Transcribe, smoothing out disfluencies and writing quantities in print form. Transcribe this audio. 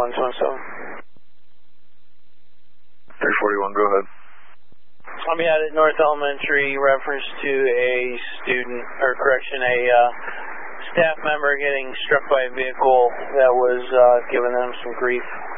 117. 341, go ahead. I'll be out at North Elementary, reference to a staff member getting struck by a vehicle that was giving them some grief.